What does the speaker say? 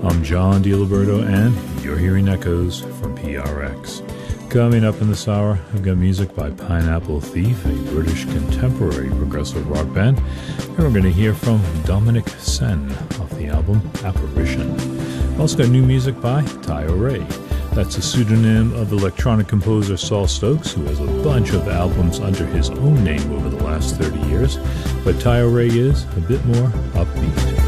I'm John DiLiberto, and you're hearing Echoes from PRX. Coming up in this hour, I've got music by Pineapple Thief, a British contemporary progressive rock band, and we're going to hear from Dominic Sen off the album Apparition. I've also got new music by Tayo Ray. That's a pseudonym of electronic composer Saul Stokes, who has a bunch of albums under his own name over the last 30 years, but Tayo Ray is a bit more upbeat.